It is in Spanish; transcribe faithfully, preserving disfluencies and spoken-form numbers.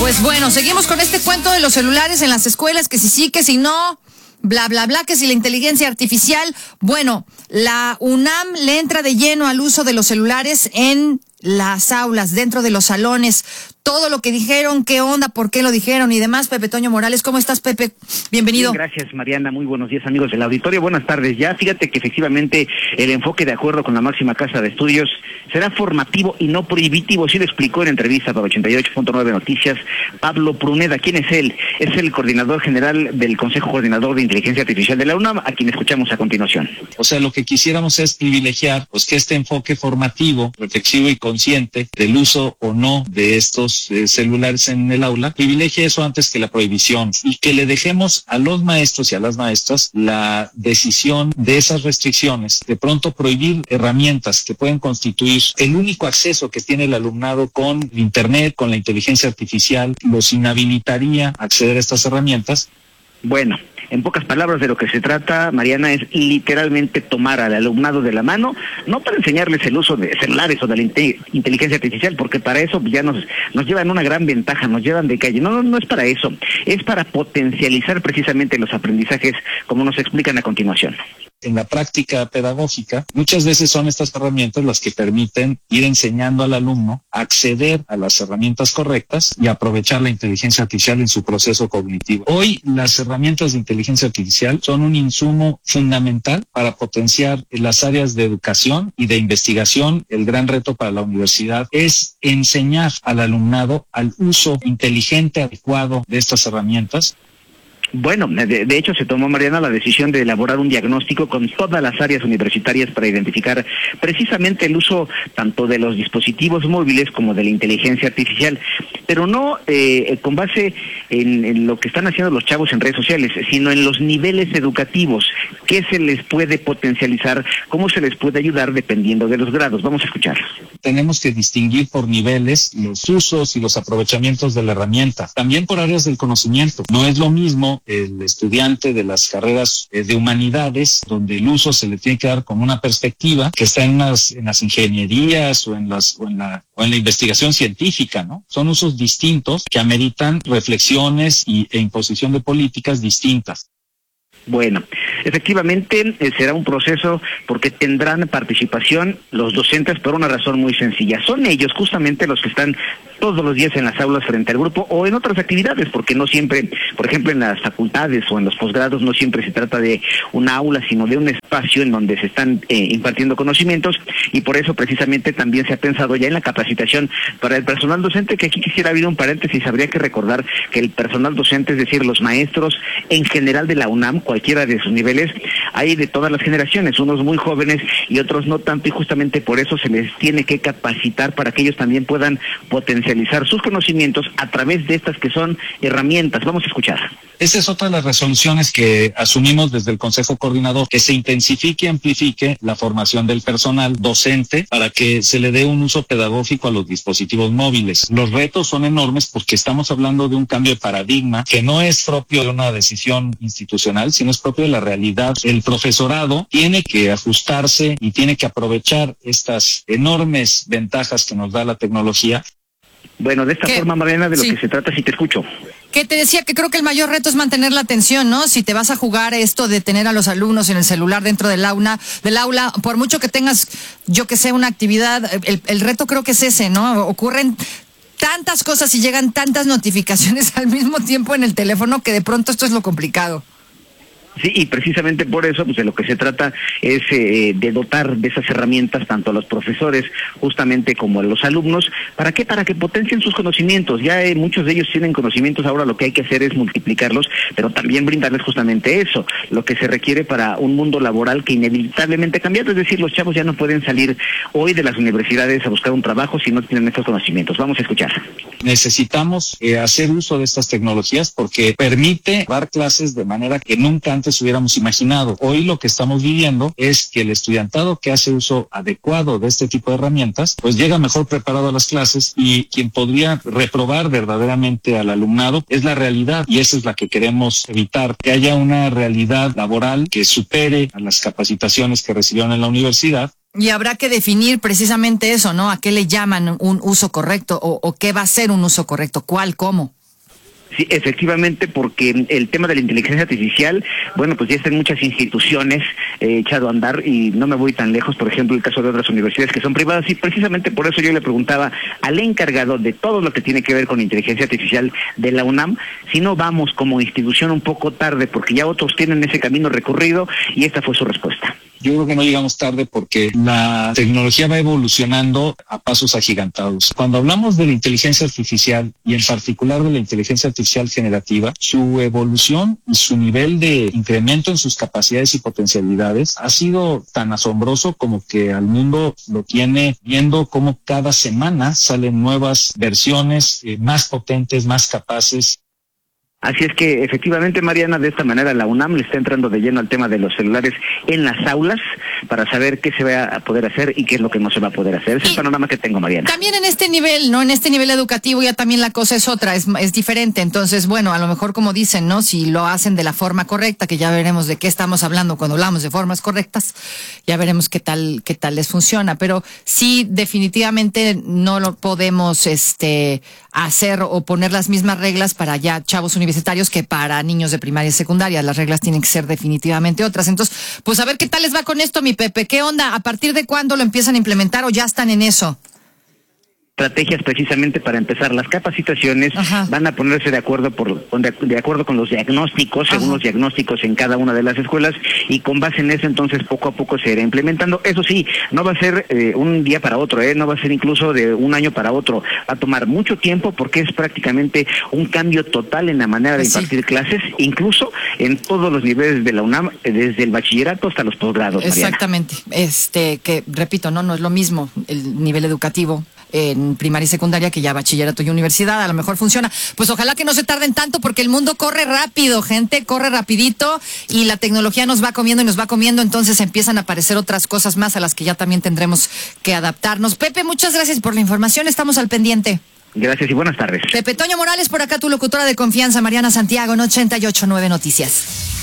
Pues bueno, seguimos con este cuento de los celulares en las escuelas, que si sí, que si no, bla, bla, bla, que si la inteligencia artificial. Bueno, la UNAM le entra de lleno al uso de los celulares en las aulas, dentro de los salones. Todo lo que dijeron, qué onda, por qué lo dijeron y demás. Pepe Toño Morales, ¿cómo estás, Pepe? Bienvenido. Bien, gracias, Mariana. Muy buenos días, amigos del auditorio. Buenas tardes. Ya, fíjate que efectivamente el enfoque, de acuerdo con la máxima casa de estudios, será formativo y no prohibitivo. Sí lo explicó en entrevista para ochenta y ocho punto nueve Noticias Pablo Pruneda. ¿Quién es él? Es el coordinador general del Consejo Coordinador de Inteligencia Artificial de la UNAM, a quien escuchamos a continuación. O sea, lo que quisiéramos es privilegiar, pues, que este enfoque formativo, reflexivo y consciente del uso o no de estos eh, celulares en el aula, privilegie eso antes que la prohibición, y que le dejemos a los maestros y a las maestras la decisión de esas restricciones. De pronto, prohibir herramientas que pueden constituir el único acceso que tiene el alumnado con Internet, con la inteligencia artificial, los inhabilitaría a acceder a estas herramientas. Bueno, en pocas palabras, de lo que se trata, Mariana, es literalmente tomar al alumnado de la mano, no para enseñarles el uso de celulares o de la inte- inteligencia artificial, porque para eso ya nos, nos llevan una gran ventaja, nos llevan de calle. No, no, no es para eso, es para potencializar precisamente los aprendizajes, como nos explican a continuación. En la práctica pedagógica, muchas veces son estas herramientas las que permiten ir enseñando al alumno a acceder a las herramientas correctas y aprovechar la inteligencia artificial en su proceso cognitivo. Hoy, las herramientas de inteligencia artificial son un insumo fundamental para potenciar las áreas de educación y de investigación. El gran reto para la universidad es enseñar al alumnado al uso inteligente, adecuado de estas herramientas. Bueno, de, de hecho se tomó, Mariana, la decisión de elaborar un diagnóstico con todas las áreas universitarias para identificar precisamente el uso tanto de los dispositivos móviles como de la inteligencia artificial, pero no eh, con base en, en lo que están haciendo los chavos en redes sociales, sino en los niveles educativos, qué se les puede potencializar, cómo se les puede ayudar dependiendo de los grados. Vamos a escuchar. Tenemos que distinguir por niveles los usos y los aprovechamientos de la herramienta, también por áreas del conocimiento. No es lo mismo el estudiante de las carreras eh, de humanidades, donde el uso se le tiene que dar como una perspectiva, que está en las, en las ingenierías o en las, o en la, o en la investigación científica, ¿no? Son usos distintos que ameritan reflexiones y, e imposición de políticas distintas. Bueno, efectivamente eh, será un proceso porque tendrán participación los docentes por una razón muy sencilla. Son ellos justamente los que están todos los días en las aulas frente al grupo o en otras actividades, porque no siempre, por ejemplo, en las facultades o en los posgrados no siempre se trata de una aula, sino de un espacio en donde se están eh, impartiendo conocimientos, y por eso precisamente también se ha pensado ya en la capacitación para el personal docente, que aquí quisiera abrir un paréntesis. Habría que recordar que el personal docente, es decir, los maestros en general de la UNAM, cualquiera de sus niveles, hay de todas las generaciones, unos muy jóvenes y otros no tanto, y justamente por eso se les tiene que capacitar para que ellos también puedan potencializar sus conocimientos a través de estas que son herramientas. Vamos a escuchar. Esa es otra de las resoluciones que asumimos desde el Consejo Coordinador, que se intensifique y amplifique la formación del personal docente para que se le dé un uso pedagógico a los dispositivos móviles. Los retos son enormes porque estamos hablando de un cambio de paradigma que no es propio de una decisión institucional, sino es propio de la realidad. El profesorado tiene que ajustarse y tiene que aprovechar estas enormes ventajas que nos da la tecnología. Bueno, de esta ¿Qué? forma, Mariana, de lo Sí. que se trata, si te escucho. Que te decía que creo que el mayor reto es mantener la atención, ¿no? Si te vas a jugar esto de tener a los alumnos en el celular dentro del aula, del aula, por mucho que tengas, yo que sé, una actividad, el, el reto creo que es ese, ¿no? Ocurren tantas cosas y llegan tantas notificaciones al mismo tiempo en el teléfono que de pronto esto es lo complicado. Sí, y precisamente por eso, pues de lo que se trata es eh, de dotar de esas herramientas tanto a los profesores justamente como a los alumnos. ¿Para qué? Para que potencien sus conocimientos. Ya eh, muchos de ellos tienen conocimientos, ahora lo que hay que hacer es multiplicarlos, pero también brindarles justamente eso, lo que se requiere para un mundo laboral que inevitablemente ha cambiado. Es decir, los chavos ya no pueden salir hoy de las universidades a buscar un trabajo si no tienen estos conocimientos. Vamos a escuchar. Necesitamos eh, hacer uso de estas tecnologías porque permite dar clases de manera que nunca antes hubiéramos imaginado. Hoy lo que estamos viviendo es que el estudiantado que hace uso adecuado de este tipo de herramientas, pues llega mejor preparado a las clases, y quien podría reprobar verdaderamente al alumnado es la realidad, y esa es la que queremos evitar, que haya una realidad laboral que supere a las capacitaciones que recibieron en la universidad, Y habrá que definir precisamente eso, ¿no? ¿A qué le llaman un uso correcto o, o qué va a ser un uso correcto? ¿Cuál? ¿Cómo? Sí, efectivamente, porque el tema de la inteligencia artificial, bueno, pues ya está en muchas instituciones eh, echado a andar, y no me voy tan lejos, por ejemplo, el caso de otras universidades que son privadas, y precisamente por eso yo le preguntaba al encargado de todo lo que tiene que ver con inteligencia artificial de la UNAM, si no vamos como institución un poco tarde, porque ya otros tienen ese camino recorrido, y esta fue su respuesta. Yo creo que no llegamos tarde porque la tecnología va evolucionando a pasos agigantados. Cuando hablamos de la inteligencia artificial, y en particular de la inteligencia artificial generativa, su evolución y su nivel de incremento en sus capacidades y potencialidades ha sido tan asombroso como que al mundo lo tiene viendo cómo cada semana salen nuevas versiones eh, más potentes, más capaces. Así es que efectivamente, Mariana, de esta manera la UNAM le está entrando de lleno al tema de los celulares en las aulas para saber qué se va a poder hacer y qué es lo que no se va a poder hacer. Ese es el panorama que tengo, Mariana. También en este nivel, ¿no? En este nivel educativo ya también la cosa es otra, es, es diferente. Entonces, bueno, a lo mejor como dicen, ¿no? Si lo hacen de la forma correcta, que ya veremos de qué estamos hablando cuando hablamos de formas correctas, ya veremos qué tal, qué tal les funciona. Pero sí, definitivamente no lo podemos, este, hacer o poner las mismas reglas para ya chavos universitarios que para niños de primaria y secundaria. Las reglas tienen que ser definitivamente otras. Entonces, pues a ver qué tal les va con esto, mi Pepe. ¿Qué onda? ¿A partir de cuándo lo empiezan a implementar o ya están en eso? Estrategias precisamente para empezar las capacitaciones. Ajá. Van a ponerse de acuerdo por de, de acuerdo con los diagnósticos, según Ajá. los diagnósticos en cada una de las escuelas, y con base en eso entonces poco a poco se irá implementando. Eso sí, no va a ser eh, un día para otro, eh, no va a ser incluso de un año para otro, va a tomar mucho tiempo porque es prácticamente un cambio total en la manera de sí. impartir clases, incluso en todos los niveles de la UNAM, desde el bachillerato hasta los posgrados. Exactamente, Mariana. Este que repito, no, no es lo mismo el nivel educativo en primaria y secundaria que ya bachillerato y universidad. A lo mejor funciona. Pues ojalá que no se tarden tanto porque el mundo corre rápido, gente, corre rapidito y la tecnología nos va comiendo y nos va comiendo, entonces empiezan a aparecer otras cosas más a las que ya también tendremos que adaptarnos. Pepe, muchas gracias por la información, estamos al pendiente. Gracias y buenas tardes. Pepe Toño Morales, por acá tu locutora de confianza, Mariana Santiago, en ochenta y ocho punto nueve Noticias.